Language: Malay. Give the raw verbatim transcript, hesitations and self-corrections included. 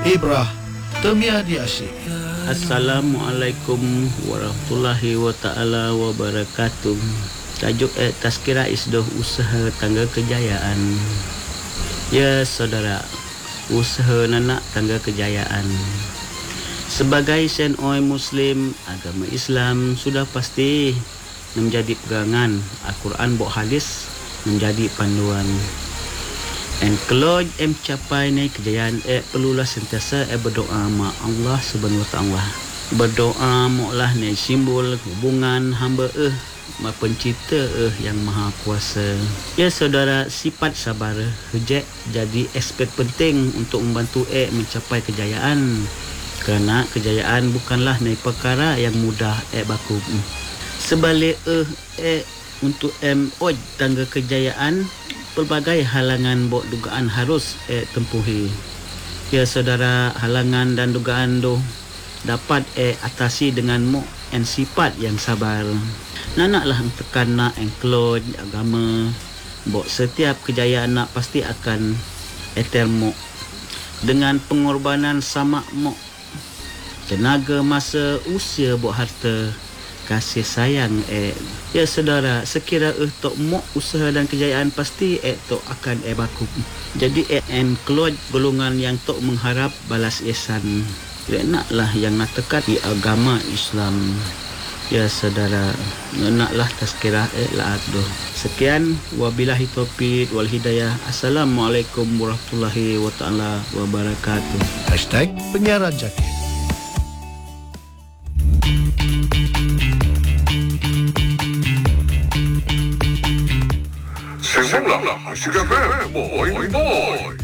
Ibrah Temia di asyik. Assalamualaikum warahmatullahi wa ta'ala wabarakatuh. Tajuk eh, Tazkirah Isdoh Usaha Tangga Kejayaan. Ya saudara, usaha nanak tangga kejayaan. Sebagai senoi Muslim, agama Islam sudah pasti menjadi pegangan. Al-Quran bok hadis menjadi panduan. And kalau em capai ni kejayaan, eh perlulah sentiasa eh berdoa ma Allah Subhanahu Wa Taala. Berdoa moklah ni simbol hubungan hamba eh ma pencipta eh yang maha kuasa. Ya saudara, sifat sabar hejek jadi aspek penting untuk membantu eh mencapai kejayaan. Kerana kejayaan bukanlah ni perkara yang mudah eh baku. Sebalik eh eh untuk em oj tangga kejayaan, pelbagai halangan bok dugaan harus eh tempuhi. Ya saudara, halangan dan dugaan tu dapat eh atasi dengan mo en sifat yang sabar. Nanaklah tekan nak engkloj agama. Bok setiap kejayaan nak pasti akan etermo dengan pengorbanan sama mo. Tenaga, masa, usia, bok harta, kasih sayang eh. Ya saudara, sekira eh tok mok usaha dan kejayaan pasti eh tok akan eh baku. Jadi eh en keluar golongan yang tok mengharap balas ihsan. Ya naklah yang nak tekat di agama Islam. Ya saudara, naklah tazkirah eh laat doh. Sekian, wabillahi taufiq wal hidayah. Assalamualaikum warahmatullahi wabarakatuh. Hashtag Penyiaran Jakit. Semula Asyik F M, boy boy.